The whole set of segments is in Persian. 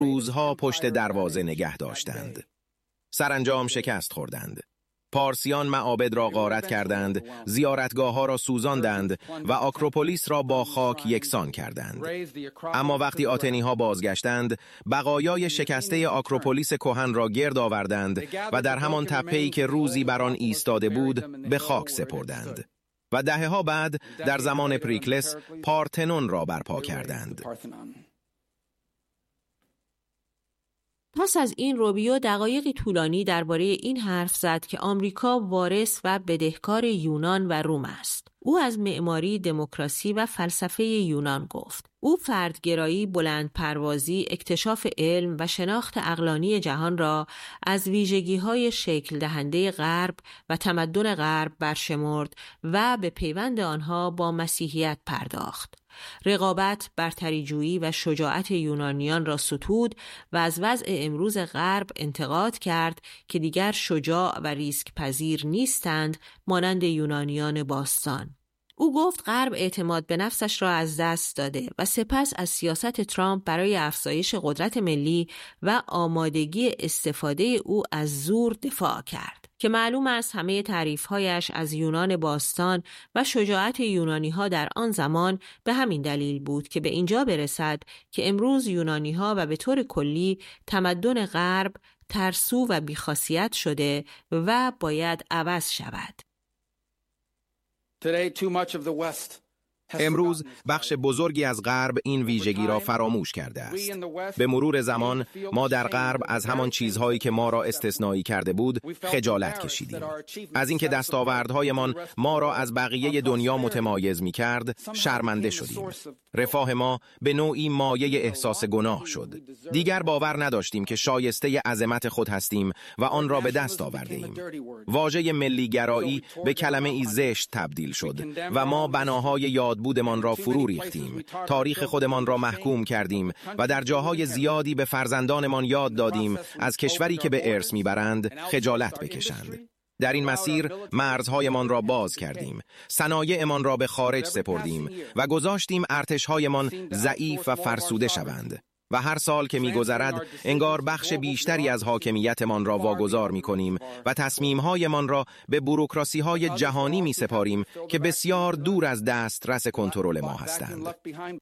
روزها پشت دروازه نگه داشتند. سرانجام شکست خوردند. پارسیان معابد را غارت کردند، زیارتگاه‌ها را سوزاندند و آکروپولیس را با خاک یکسان کردند. اما وقتی آتنی‌ها بازگشتند، بقایای شکسته آکروپولیس کهن را گرد آوردند و در همان تپه‌ای که روزی بر آن ایستاده بود، به خاک سپردند. و دهه‌ها بعد در زمان پریکلس پارتنون را برپا کردند. پس از این روبیو دقایقی طولانی درباره این حرف زد که آمریکا وارث و بدهکار یونان و روم است. او از معماری، دموکراسی و فلسفه یونان گفت. او فردگرایی، بلندپروازی، اکتشاف علم و شناخت عقلانی جهان را از ویژگی‌های شکل دهنده غرب و تمدن غرب برشمرد و به پیوند آنها با مسیحیت پرداخت. رقابت، برتریجویی و شجاعت یونانیان را ستود و از وضع امروز غرب انتقاد کرد که دیگر شجاع و ریسک پذیر نیستند مانند یونانیان باستان. او گفت غرب اعتماد به نفسش را از دست داده و سپس از سیاست ترامپ برای افزایش قدرت ملی و آمادگی استفاده او از زور دفاع کرد که معلوم است همه تعریف‌هایش از یونان باستان و شجاعت یونانی‌ها در آن زمان به همین دلیل بود که به اینجا برسد که امروز یونانی‌ها و به طور کلی تمدن غرب ترسو و بی‌خاصیت شده و باید عوض شود. امروز بخش بزرگی از غرب این ویژگی را فراموش کرده است. به مرور زمان ما در غرب از همان چیزهایی که ما را استثنایی کرده بود خجالت کشیدیم. از اینکه دستاوردهایمان ما را از بقیه دنیا متمایز می کرد شرمنده شدیم. رفاه ما به نوعی مایه احساس گناه شد. دیگر باور نداشتیم که شایسته عظمت خود هستیم و آن را به دست آورده ایم. واژه ملیگرایی به کلمه ای زشت تبدیل شد و ما بناهای یادبودمان را فرو ریختیم. تاریخ خودمان را محکوم کردیم و در جاهای زیادی به فرزندانمان یاد دادیم از کشوری که به ارث میبرند خجالت بکشند. در این مسیر مرزهایمان را باز کردیم، صنایعمان را به خارج سپردیم و گذاشتیم ارتشهایمان ضعیف و فرسوده شوند. و هر سال که می‌گذرد انگار بخش بیشتری از حاکمیتمان را واگذار می‌کنیم و تصمیم‌هایمان را به بوروکراسی‌های جهانی می‌سپاریم که بسیار دور از دسترس کنترل ما هستند.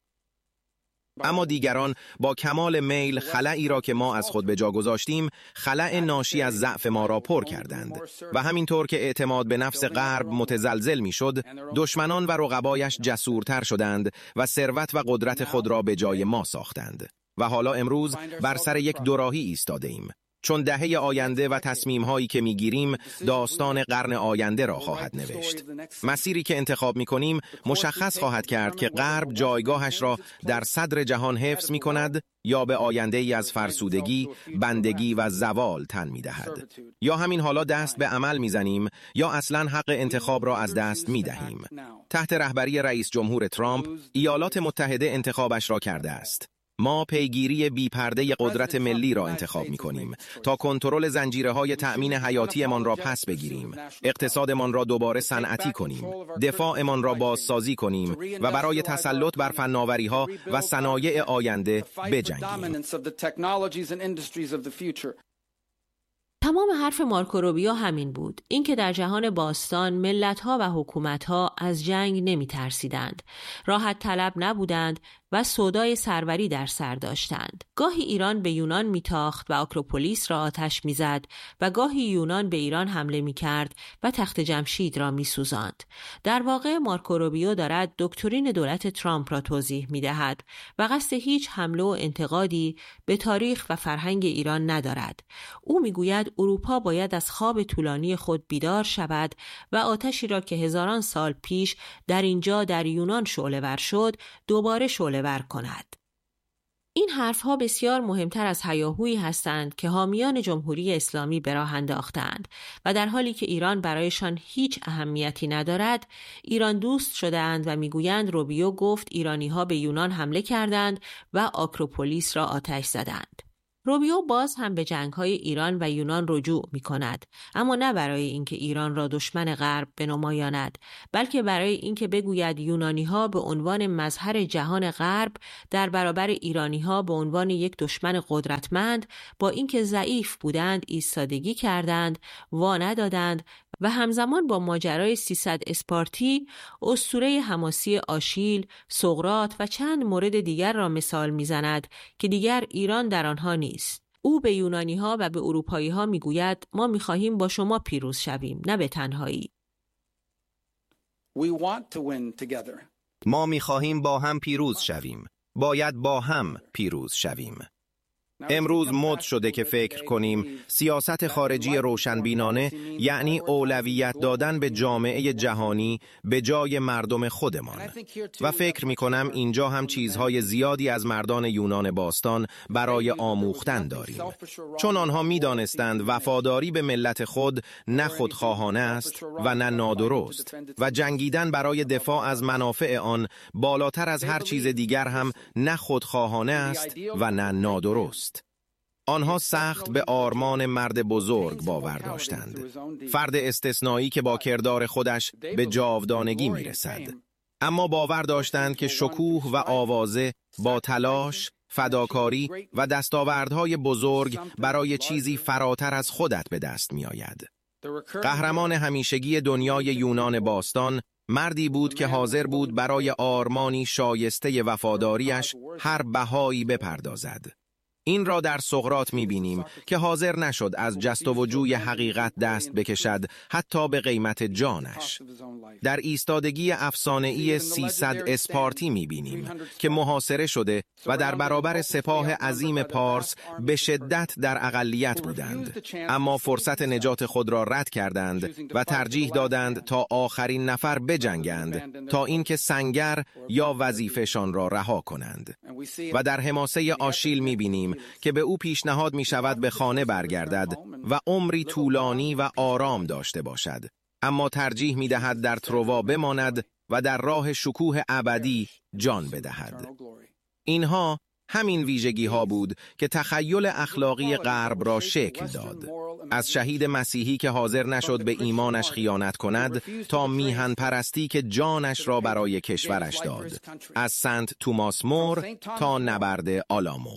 اما دیگران با کمال میل خلأی را که ما از خود به جا گذاشتیم، خلأ ناشی از ضعف ما را پر کردند و همینطور که اعتماد به نفس غرب متزلزل می‌شد، دشمنان و رقبایش جسورتر شدند و ثروت و قدرت خود را به جای ما ساختند. و حالا امروز بر سر یک دوراهی ایستاده ایم، چون دهه آینده و تصمیم‌هایی که می‌گیریم داستان قرن آینده را خواهد نوشت. مسیری که انتخاب می‌کنیم مشخص خواهد کرد که غرب جایگاهش را در صدر جهان حفظ می‌کند یا به آینده‌ای از فرسودگی، بندگی و زوال تن می‌دهد. یا همین حالا دست به عمل می‌زنیم یا اصلاً حق انتخاب را از دست می‌دهیم. تحت رهبری رئیس جمهور ترامپ، ایالات متحده انتخابش را کرده است. ما پیگیری بی‌پرده قدرت ملی را انتخاب می‌کنیم تا کنترل زنجیره‌های تأمین حیاتیمان را پس بگیریم، اقتصادمان را دوباره صنعتی کنیم، دفاعمان را بازسازی کنیم و برای تسلط بر فناوری‌ها و صنایع آینده بجنگیم. تمام حرف مارکو روبیو همین بود، اینکه در جهان باستان ملت‌ها و حکومت‌ها از جنگ نمی‌ترسیدند، راحت طلب نبودند و سودای سروری در سر داشتند. گاهی ایران به یونان میتاخت و آکروپولیس را آتش میزد و گاهی یونان به ایران حمله میکرد و تخت جمشید را میسوزاند. در واقع مارکو روبیو دارد دکترین دولت ترامپ را توضیح میدهد و قصد هیچ حمله و انتقادی به تاریخ و فرهنگ ایران ندارد. او میگوید اروپا باید از خواب طولانی خود بیدار شود و آتشی را که هزاران سال پیش در اینجا در یونان شعله‌ور شد دوباره شعله‌ور کند. این حرفها بسیار مهمتر از هیاهویی هستند که حامیان جمهوری اسلامی به راه انداختند و در حالی که ایران برایشان هیچ اهمیتی ندارد، ایران دوست شدند و میگویند روبیو گفت ایرانی‌ها به یونان حمله کردند و آکروپولیس را آتش زدند. روبیو باز هم به جنگ‌های ایران و یونان رجوع می‌کند، اما نه برای اینکه ایران را دشمن غرب بنمایاند، بلکه برای اینکه بگوید یونانی‌ها به عنوان مظهر جهان غرب در برابر ایرانی‌ها به عنوان یک دشمن قدرتمند با اینکه ضعیف بودند ایستادگی کردند، وا ندادند و همزمان با ماجرای 300 اسپارتی اسطوره حماسی آشیل، سقراط و چند مورد دیگر را مثال می‌زند که دیگر ایران در آنها نیست. او به یونانی‌ها و به اروپایی‌ها می‌گوید ما می‌خواهیم با شما پیروز شویم، نه به تنهایی. ما می‌خواهیم با هم پیروز شویم. باید با هم پیروز شویم. امروز مد شده که فکر کنیم سیاست خارجی روشنبینانه یعنی اولویت دادن به جامعه جهانی به جای مردم خودمان و فکر می کنم اینجا هم چیزهای زیادی از مردان یونان باستان برای آموختن داریم، چون آنها می دانستند وفاداری به ملت خود نه خودخواهانه است و نه نادرست و جنگیدن برای دفاع از منافع آن بالاتر از هر چیز دیگر هم نه خودخواهانه است و نه نادرست. آنها سخت به آرمان مرد بزرگ باور داشتند، فرد استثنایی که با کردار خودش به جاودانگی میرسد، اما باور داشتند که شکوه و آوازه با تلاش، فداکاری و دستاوردهای بزرگ برای چیزی فراتر از خودت به دست می آید. قهرمان همیشگی دنیای یونان باستان مردی بود که حاضر بود برای آرمانی شایسته وفاداریش هر بهایی بپردازد. این را در سقراط می‌بینیم که حاضر نشد از جست و جوی حقیقت دست بکشد حتی به قیمت جانش. در ایستادگی افسانه‌ای 300 اسپارتی می‌بینیم که محاصره شده و در برابر سپاه عظیم پارس به شدت در اقلیت بودند، اما فرصت نجات خود را رد کردند و ترجیح دادند تا آخرین نفر بجنگند تا اینکه سنگر یا وظیفه‌شان را رها کنند. و در حماسه آشیل می‌بینیم که به او پیشنهاد می شود به خانه برگردد و عمری طولانی و آرام داشته باشد، اما ترجیح می دهد در تروا بماند و در راه شکوه ابدی جان بدهد. اینها همین ویژگی ها بود که تخیل اخلاقی غرب را شکل داد. از شهید مسیحی که حاضر نشد به ایمانش خیانت کند تا میهن پرستی که جانش را برای کشورش داد. از سنت توماس مور تا نبرد آلامو.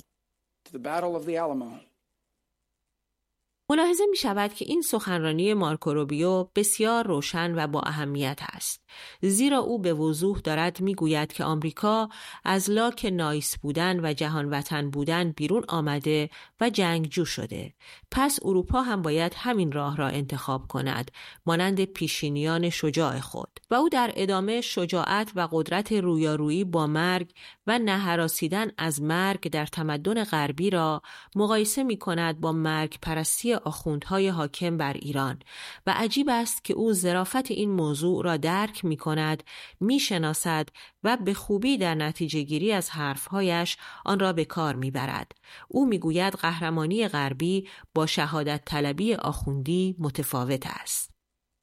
ملاحظه می شود که این سخنرانی مارکو روبیو بسیار روشن و با اهمیت است، زیرا او به وضوح دارد می گوید که آمریکا از لاک نایس بودن و جهان وطن بودن بیرون آمده و جنگجو شده. پس اروپا هم باید همین راه را انتخاب کند، مانند پیشینیان شجاع خود. و او در ادامه شجاعت و قدرت رویارویی با مرگ و نهراسیدن از مرگ در تمدن غربی را مقایسه می کند با مرگ پرستی آخوندهای حاکم بر ایران و عجیب است که او ظرافت این موضوع را درک می کند، می شناسد و به خوبی در نتیجه گیری از حرفهایش آن را به کار می برد. او می گوید قهرمانی غربی با شهادت طلبی آخوندی متفاوت است.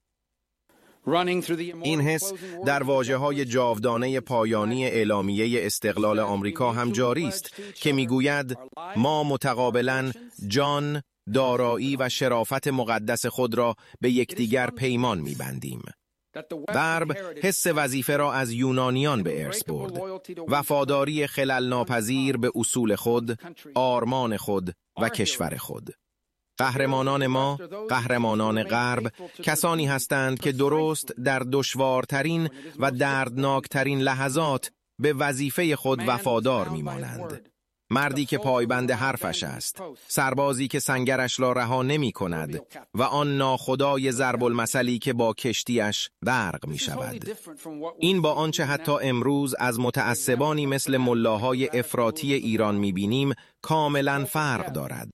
این حس در واژه‌های جاودانه پایانی اعلامیه استقلال آمریکا هم جاری است که میگوید ما متقابلاً جان، دارایی و شرافت مقدس خود را به یکدیگر پیمان می‌بندیم. غرب حس وظیفه را از یونانیان به ارث برد، وفاداری خلل ناپذیر به اصول خود، آرمان خود و کشور خود. قهرمانان ما، قهرمانان غرب، کسانی هستند که درست در دشوارترین و دردناکترین لحظات به وظیفه خود وفادار میمانند. مردی که پایبند حرفش است، سربازی که سنگرش را رها نمی کند و آن ناخدای ضرب المثلی که با کشتیش غرق می شود. این با آنچه حتی امروز از متعصبانی مثل ملاهای افراطی ایران می بینیم کاملا فرق دارد.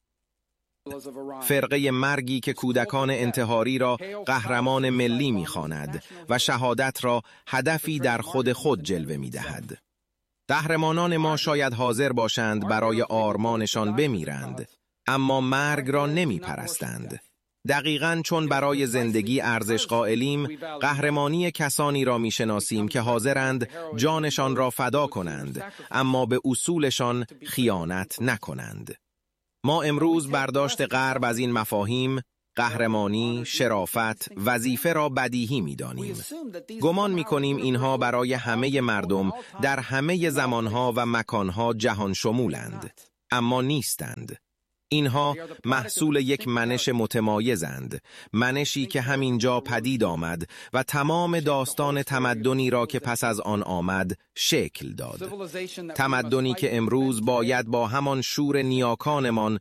فرقه مرگی که کودکان انتحاری را قهرمان ملی می‌خواند و شهادت را هدفی در خود جلوه می‌دهد. قهرمانان ما شاید حاضر باشند برای آرمانشان بمیرند، اما مرگ را نمی‌پرستند. دقیقاً چون برای زندگی ارزش قائلیم، قهرمانی کسانی را می‌شناسیم که حاضرند جانشان را فدا کنند، اما به اصولشان خیانت نکنند. ما امروز برداشت غرب از این مفاهیم، قهرمانی، شرافت، وظیفه را بدیهی می‌دانیم. گمان می‌کنیم اینها برای همه مردم در همه زمانها و مکانها جهان شمولند، اما نیستند. اینها محصول یک منش متمایزند، منشی که همینجا پدید آمد و تمام داستان تمدنی را که پس از آن آمد شکل داد. تمدنی که امروز باید با همان شور نیاکانمان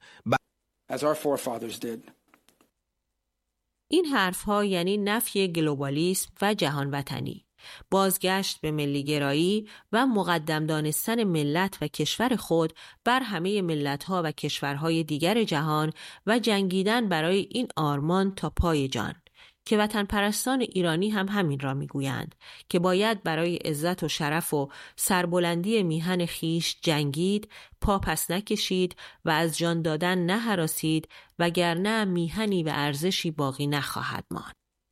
این حرفها یعنی نفی گلوبالیسم و جهان وطنی، بازگشت به ملیگرایی و مقدم دانستن ملت و کشور خود بر همه ملت‌ها و کشورهای دیگر جهان و جنگیدن برای این آرمان تا پای جان، که وطن پرستان ایرانی هم همین را میگویند که باید برای عزت و شرف و سربلندی میهن خیش جنگید، پا پس نکشید و از جان دادن نهراسید، وگرنه میهنی و ارزشی باقی نخواهد ماند.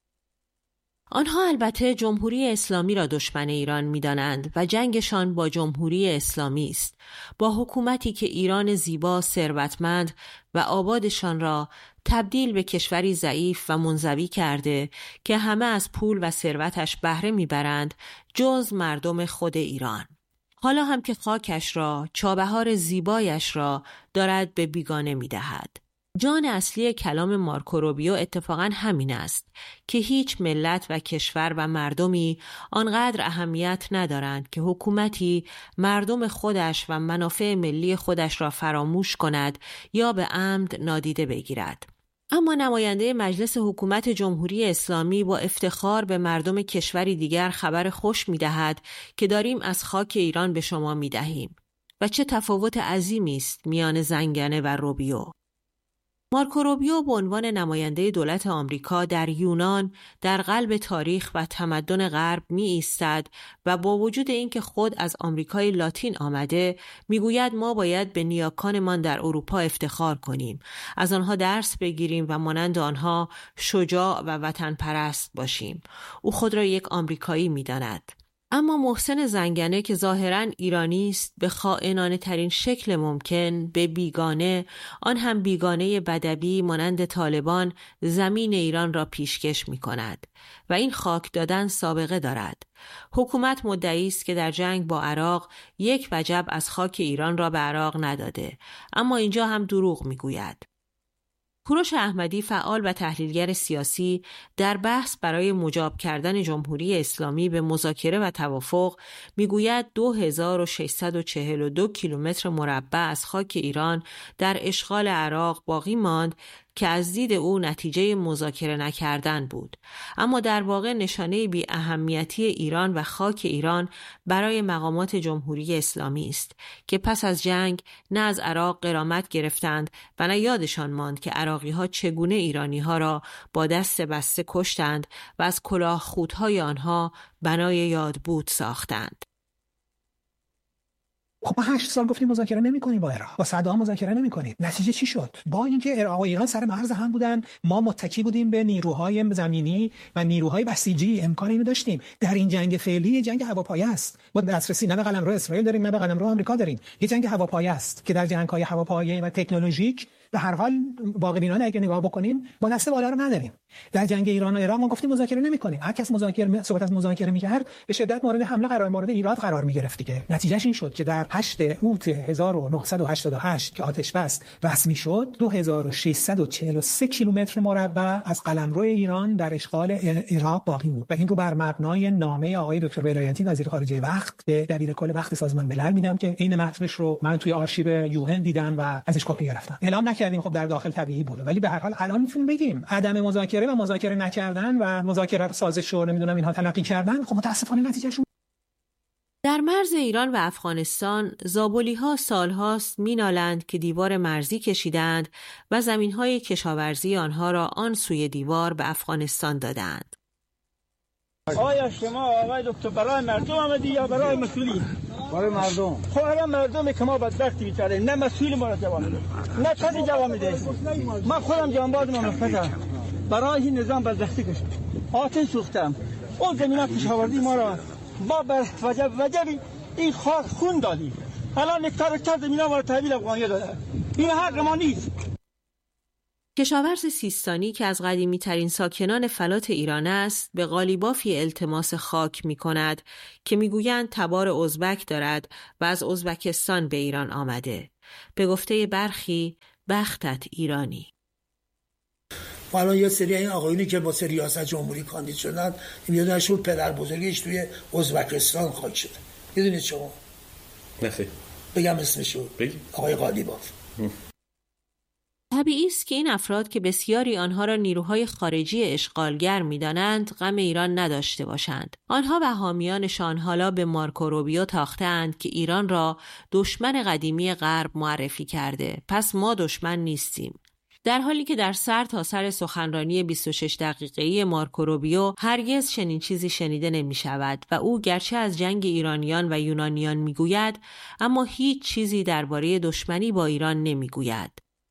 آنها البته جمهوری اسلامی را دشمن ایران می‌دانند و جنگشان با جمهوری اسلامی است، با حکومتی که ایران زیبا، ثروتمند و آبادشان را تبدیل به کشوری ضعیف و منزوی کرده که همه از پول و ثروتش بهره می‌برند جز مردم خود ایران. حالا هم که خاکش را، چابهار زیبایش را دارد به بیگانه می‌دهد. جان اصلی کلام مارکو روبیو اتفاقاً همین است که هیچ ملت و کشور و مردمی آنقدر اهمیت ندارند که حکومتی مردم خودش و منافع ملی خودش را فراموش کند یا به عمد نادیده بگیرد. اما نماینده مجلس حکومت جمهوری اسلامی با افتخار به مردم کشوری دیگر خبر خوش می‌دهد که داریم از خاک ایران به شما می‌دهیم. و چه تفاوت عظیمی است میان زنگنه و روبیو. مارکو روبیو به عنوان نماینده دولت آمریکا در یونان در قلب تاریخ و تمدن غرب می ایستد و با وجود اینکه خود از آمریکای لاتین آمده میگوید ما باید به نیاکانمان در اروپا افتخار کنیم، از آنها درس بگیریم و مانند آنها شجاع و وطن پرست باشیم. او خود را یک آمریکایی می‌داند. اما محسن زنگنه که ظاهراً ایرانی است به خائنانه ترین شکل ممکن به بیگانه، آن هم بیگانه بدوی مانند طالبان، زمین ایران را پیشکش می کند و این خاک دادن سابقه دارد. حکومت مدعی است که در جنگ با عراق یک وجب از خاک ایران را به عراق نداده، اما اینجا هم دروغ می گوید. کوروش احمدی فعال و تحلیلگر سیاسی در بحث برای مجاب کردن جمهوری اسلامی به مذاکره و توافق میگوید 2642 کیلومتر مربع از خاک ایران در اشغال عراق باقی ماند که از دید او نتیجه مذاکره نکردن بود، اما در واقع نشانه بی اهمیتی ایران و خاک ایران برای مقامات جمهوری اسلامی است که پس از جنگ نه از عراق غرامت گرفتند و نه یادشان ماند که عراقی‌ها چگونه ایرانی‌ها را با دست بسته کشتند و از کلاه خودهای آنها بنای یادبود ساختند. خب ما 8 سال گفتیم مذاکره نمی‌کنیم با عراق، با صدام مذاکره نمی‌کنیم. نتیجه چی شد؟ با اینکه عراق و ایران سر مرز هم بودن، ما متکی بودیم به نیروهای زمینی و نیروهای بسیجی، امکان اینو داشتیم. در این جنگ فعلی جنگ هواپایه است. ما دسترسی نه به قلمرو اسرائیل داریم نه به قلمرو آمریکا داریم. یه جنگ هواپایه است که در جنگ‌های هواپایه و تکنولوژیک به هر حال باقیان اگه نگاه بکنیم با دست بالا رو نداریم. در جنگ ایران و عراق ما گفتیم مذاکره نمی‌کنیم. هر کس صحبت از مذاکره می‌کرد به شدت مورد حمله مورد ایراد قرار می‌گرفت دیگه. نتیجهش این شد که در 8 اوت 1988 که آتش بس رسمی شد 2643 کیلومتر مربع از قلمرو ایران در اشغال عراق باقی بود و این رو بر مبنای نامه آقای دکتر ولایتی وزیر خارجه وقت به دبیر کل وقت سازمان ملل میدم که این متنش رو من توی آرشیو یوهن دیدم و ازش کپی گرفتم. اعلام نکردیم، خب در داخل طبیعی بود، ولی به هر حال الان میتونیم بگیم عدم مذاکره و مذاکره نکردن و مذاکره سازش رو نمیدونم اینها تلقی کردن، خب متاسفانه نتیجهش در مرز ایران و افغانستان زابلی‌ها سالهاست مینالند که دیوار مرزی کشیدند و زمین‌های کشاورزی آنها را آن سوی دیوار به افغانستان دادند. آیا شما آقای دکتر برای مردم آمدی یا برای مسئولین؟ برای مردم. خب الان مردمی که ما بدبختی بیچاره، نه مسئول ما را جواب میده نه کسی جواب میده. من خودم جانباز مملکتم، برای این نظام بدبختی کشیدم، آتش سوختم، اون زمینات کشاورزی ما را با بر وجب این خاک خون دادی. الان نکتر زمینا ما رو تحویل افغانیه داده. این حق ما نیست. کشاورز سیستانی که از قدیمی ترین ساکنان فلات ایران است به قالیبافی التماس خاک می کند که می گویند تبار ازبک دارد و از ازبکستان به ایران آمده. به گفته برخی بختت ایرانی. الان یه سری این آقایونی که با ریاست جمهوری کاندید شدن میادنشون پدر بزرگیش توی ازبکستان خاک شده. میدونید شما؟ نخیر. بگم اسمشو؟ بگی. آقای قالیباف. طبیعی است که این افراد که بسیاری آنها را نیروهای خارجی اشغالگر می‌دانند غم ایران نداشته باشند. آنها و حامیانشان حالا به مارکو روبیو تاخته‌اند که ایران را دشمن قدیمی غرب معرفی کرده. پس ما دشمن نیستیم. در حالی که در سر تا سر سخنرانی 26 دقیقه‌ای مارکو روبیو هرگز چنین چیزی شنیده نمی شود و او گرچه از جنگ ایرانیان و یونانیان می گوید اما هیچ چیزی درباره دشمنی با ایران نمی گوید.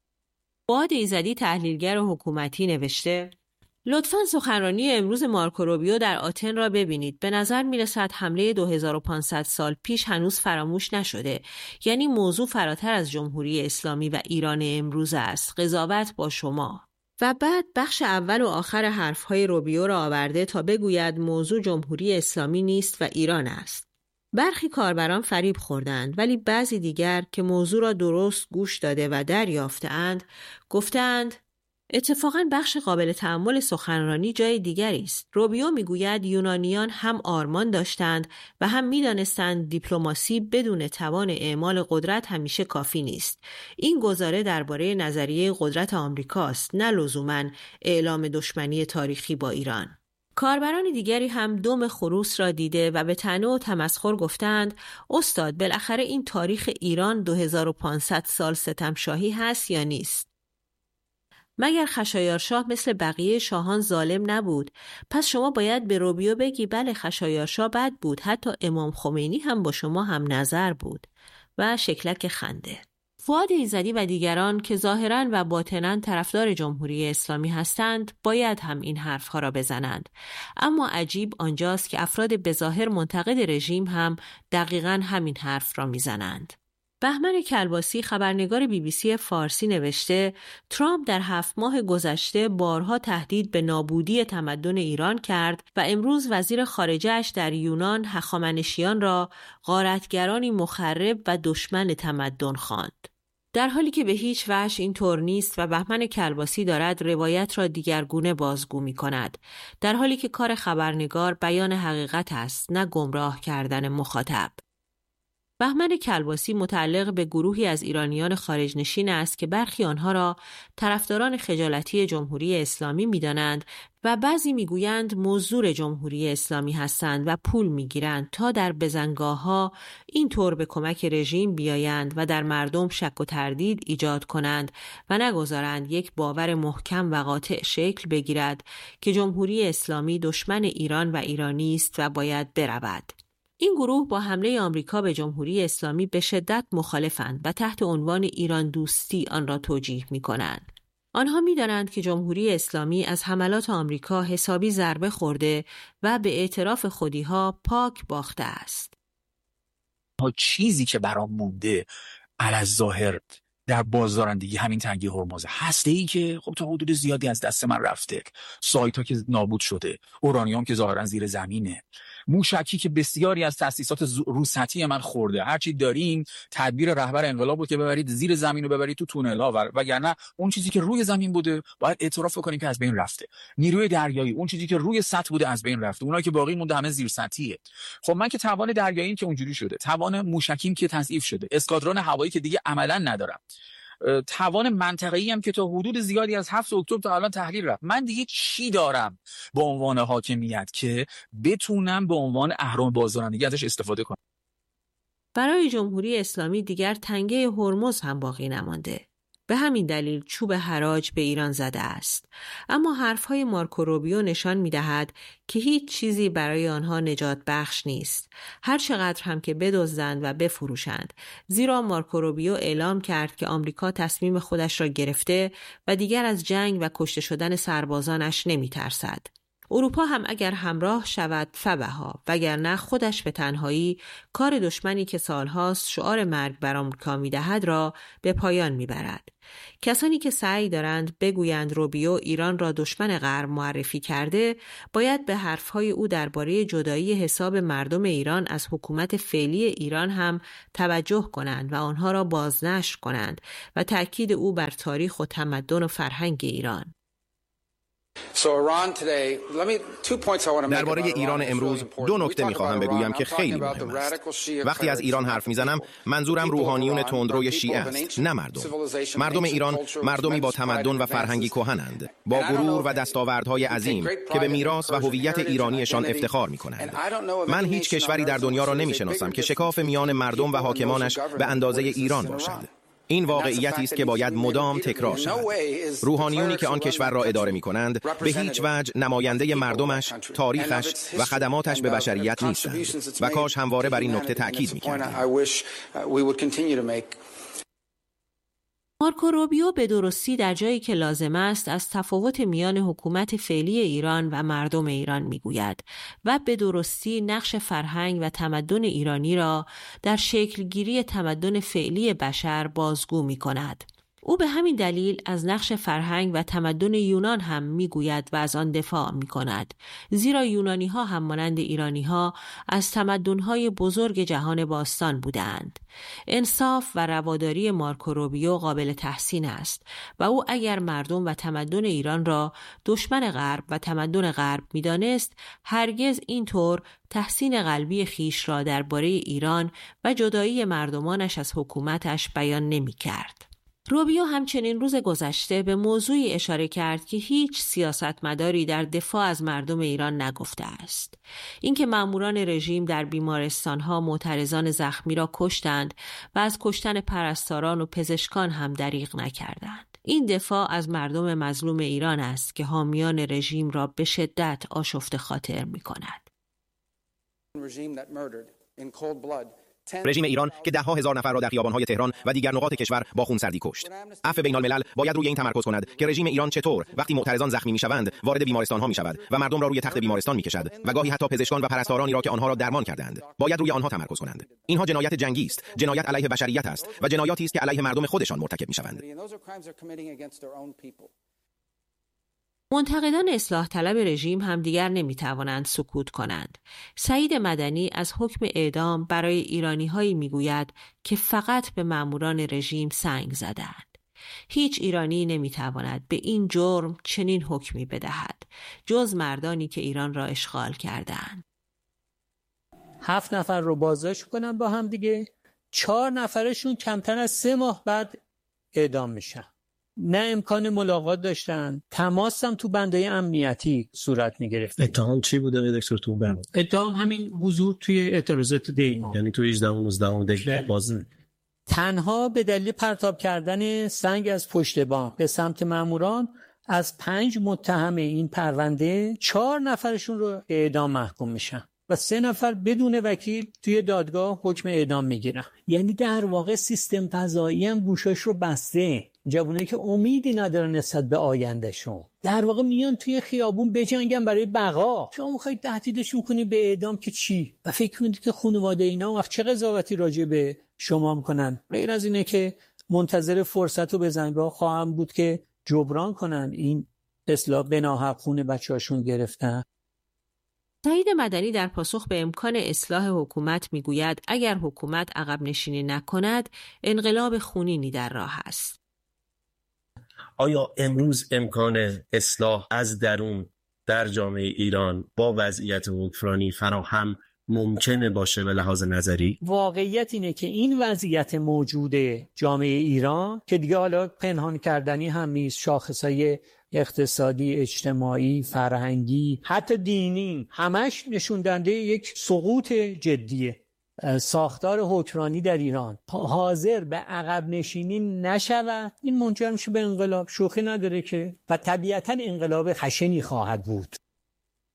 فؤاد ایزدی تحلیلگر حکومتی نوشته: لطفاً سخنرانی امروز مارکو روبیو در آتن را ببینید. به نظر می رسد حمله 2500 سال پیش هنوز فراموش نشده. یعنی موضوع فراتر از جمهوری اسلامی و ایران امروز است. قضاوت با شما. و بعد بخش اول و آخر حرفهای روبیو را آورده تا بگوید موضوع جمهوری اسلامی نیست و ایران است. برخی کاربران فریب خوردند ولی بعضی دیگر که موضوع را درست گوش داده و دریافته‌اند گفتند اتفاقاً بخش قابل تأمل سخنرانی جای دیگری است. روبیو میگوید یونانیان هم آرمان داشتند و هم میدانستند دیپلماسی بدون توان اعمال قدرت همیشه کافی نیست. این گزاره درباره نظریه قدرت آمریکاست، نه لزوماً اعلام دشمنی تاریخی با ایران. کاربران دیگری هم دم خروس را دیده و به طعنه و تمسخر گفتند استاد بالاخره این تاریخ ایران 2500 سال ستمشاهی هست یا نیست؟ مگر خشایارشاه مثل بقیه شاهان ظالم نبود؟ پس شما باید به روبیو بگی بله خشایارشاه بد بود، حتی امام خمینی هم با شما هم نظر بود. و شکلک خنده. فؤاد ایزدی و دیگران که ظاهراً و باطناً طرفدار جمهوری اسلامی هستند باید هم این حرفها را بزنند. اما عجیب آنجاست که افراد بظاهر منتقد رژیم هم دقیقاً همین حرف را میزنند. بهمن کلباسی خبرنگار BBC فارسی نوشته ترامپ در 7 ماه گذشته بارها تهدید به نابودی تمدن ایران کرد و امروز وزیر خارجه‌اش در یونان هخامنشیان را غارتگرانی مخرب و دشمن تمدن خواند. در حالی که به هیچ وجه این طور نیست و بهمن کلباسی دارد روایت را دیگرگونه بازگو می کند. در حالی که کار خبرنگار بیان حقیقت است نه گمراه کردن مخاطب. بهمن کلباسی متعلق به گروهی از ایرانیان خارجنشین است که برخی آنها را طرفداران خجالتی جمهوری اسلامی می‌دانند و بعضی می‌گویند مزدور جمهوری اسلامی هستند و پول می‌گیرند تا در بزنگاه‌ها این طور به کمک رژیم بیایند و در مردم شک و تردید ایجاد کنند و نگذارند یک باور محکم و قاطع شکل بگیرد که جمهوری اسلامی دشمن ایران و ایرانی است و باید برود. این گروه با حمله آمریکا به جمهوری اسلامی به شدت مخالفند و تحت عنوان ایران دوستی آن را توجیه می‌کنند. آنها می‌دانند که جمهوری اسلامی از حملات آمریکا حسابی ضربه خورده و به اعتراف خودی‌ها پاک باخته است. چیزی که برام مونده الظاهر در بازدارندگی همین تنگی هرمز، هسته‌ای که خب تا حدود زیادی از دست من رفته، سایت‌ها که نابود شده، اورانیوم که ظاهراً زیر زمینه، موشکی که بسیاری از تأسیسات روسطی من خورده. هرچی داریم تدبیر رهبر انقلاب بود که ببرید زیر زمین و ببرید تو تونل‌ها، وگرنه اون چیزی که روی زمین بوده باید اعتراف کنیم که از بین رفته. نیروی دریایی اون چیزی که روی سطح بوده از بین رفته، اونایی که باقی مونده همه زیر سطحیه. خب من که توان دریاییم که اونجوری شده، توان موشکیم که تضعیف شده، اسکادرون هوایی که دیگه عملاً ندارم، توان منطقه‌ای هم که تا حدود زیادی از 7 اکتبر تا الان تحلیل رفت. من دیگه چی دارم به عنوان حاکمیت که بتونم به عنوان اهرم بازدارندگی ازش استفاده کنم؟ برای جمهوری اسلامی دیگر تنگه هرمز هم باقی نمانده. به همین دلیل چوب حراج به ایران زده است. اما حرفهای مارکو روبیو نشان می‌دهد که هیچ چیزی برای آنها نجات بخش نیست. هر چقدر هم که بدزدند و بفروشند. زیرا مارکو روبیو اعلام کرد که آمریکا تصمیم خودش را گرفته و دیگر از جنگ و کشته شدن سربازانش نمی‌ترسد. اروپا هم اگر همراه شود فبها، وگرنه خودش به تنهایی کار دشمنی که سالهاست شعار مرگ بر آمریکا می‌دهد را به پایان می‌برد. کسانی که سعی دارند بگویند روبیو ایران را دشمن غرب معرفی کرده، باید به حرفهای او درباره جدایی حساب مردم ایران از حکومت فعلی ایران هم توجه کنند و آنها را بازنشر کنند و تأکید او بر تاریخ و تمدن و فرهنگ ایران. درباره ایران امروز دو نکته می‌خواهم بگویم که خیلی مهم است. وقتی از ایران حرف می‌زنم منظورم روحانیون تندروی شیعه است، نه مردم. مردم ایران مردمی با تمدن و فرهنگی کهنند، با غرور و دستاوردهای عظیم که به میراث و هویت ایرانیشان افتخار می‌کنند. من هیچ کشوری در دنیا را نمی‌شناسم که شکاف میان مردم و حاکمانش به اندازه ایران باشد. این واقعیتی است که باید مدام تکرار شود. روحانیونی که آن کشور را اداره می‌کنند به هیچ وجه نماینده مردمش، تاریخش و خدماتش به بشریت نیستند و کاش همواره بر این نکته تأکید می‌کردیم. مارکو روبیو به درستی در جایی که لازم است از تفاوت میان حکومت فعلی ایران و مردم ایران میگوید و به درستی نقش فرهنگ و تمدن ایرانی را در شکلگیری تمدن فعلی بشر بازگو می‌کند. او به همین دلیل از نقش فرهنگ و تمدن یونان هم میگوید و از آن دفاع میکند، زیرا یونانی ها هم مانند ایرانی ها از تمدن های بزرگ جهان باستان بودند. انصاف و رواداری مارکو روبیو قابل تحسین است و او اگر مردم و تمدن ایران را دشمن غرب و تمدن غرب میدانست، هرگز اینطور تحسین قلبی خیش را درباره ایران و جدایی مردمانش از حکومتش بیان نمی‌کرد. روبیو همچنین روز گذشته به موضوعی اشاره کرد که هیچ سیاستمداری در دفاع از مردم ایران نگفته است. اینکه ماموران رژیم در بیمارستان‌ها معترضان زخمی را کشتند و از کشتن پرستاران و پزشکان هم دریغ نکردند. این دفاع از مردم مظلوم ایران است که حامیان رژیم را به شدت آشفته خاطر می‌کند. رژیم ایران که ده‌ها هزار نفر را در خیابان‌های تهران و دیگر نقاط کشور با خونسردی کشت. عفو بین‌الملل باید روی این تمرکز کند که رژیم ایران چطور وقتی معترضان زخمی می‌شوند وارد بیمارستان‌ها می‌شود و مردم را روی تخت بیمارستان می‌کشد و گاهی حتی پزشکان و پرستارانی را که آنها را درمان کردند باید روی آنها تمرکز کنند. اینها جنایت جنگی است، جنایت علیه بشریت است و جنایاتی است که علیه مردم خودشان مرتکب می‌شوند. منتقدان اصلاح طلب رژیم هم دیگر نمیتوانند سکوت کنند. سعید مدنی از حکم اعدام برای ایرانی‌هایی میگوید که فقط به ماموران رژیم سنگ زدند. هیچ ایرانی نمیتواند به این جرم چنین حکمی بدهد جز مردانی که ایران را اشغال کردند. 7 نفر رو بازداشت کنن با هم دیگه، 4 نفرشون کمتر از 3 ماه بعد اعدام میشن. نه امکان ملاقات داشتن، تماس هم تو بندهای امنیتی صورت میگرفت. اتهام چی بوده دکتر تو بند؟ اتهام همین حضور توی اعتراضات دیما، یعنی تو 18 و 19 دقیقه باز تنها به دلیل پرتاب کردن سنگ از پشت بام به سمت ماموران از 5 متهم این پرونده 4 نفرشون رو اعدام محکوم میشن و 3 نفر بدون وکیل توی دادگاه حکم اعدام میگیرن. یعنی در واقع سیستم قضایی هم گوشاش رو بسته. جوانایی که امیدی ندارن نسبت به آیندهشون در واقع میان توی خیابون بجنگن برای بقا. شما میخواید تهدیدشون کنی به اعدام که چی؟ و فکر کنید که خانواده اینا وقت چه قضاوتی راجع به شما میکنن؟ غیر از اینه که منتظر فرصت رو بزنن را خواهم بود که جبران کنن این اصلاح به ناحق خون بچه‌هاشون گرفتن. سعید مدنی در پاسخ به امکان اصلاح حکومت میگوید اگر حکومت عقب نشینی نکند انقلاب خونینی در راه است. آیا امروز امکان اصلاح از درون در جامعه ایران با وضعیت حکمرانی فراهم ممکنه باشه به لحاظ نظری؟ واقعیت اینه که این وضعیت موجود جامعه ایران که دیگه حالا پنهان کردنی هم نیست، شاخصهای اقتصادی، اجتماعی، فرهنگی، حتی دینی همش نشون دهنده یک سقوط جدیه. ساختار حکمرانی در ایران حاضر به عقب نشینی نشود، این منجر میشه به انقلاب. شوخی نداره که و طبیعتا انقلاب خشنی خواهد بود.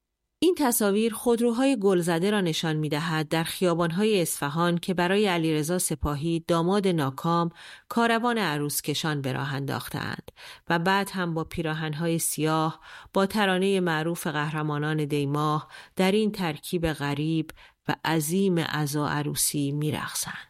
این تصاویر خودروهای گلزده را نشان می‌دهد در خیابان‌های اصفهان که برای علیرضا سپاهی داماد ناکام کاروان عروسکشان به راه انداختند و بعد هم با پیراهن‌های سیاه با ترانه معروف قهرمانان دیماه در این ترکیب غریب و عظیم عزا عروسی می‌رقصند.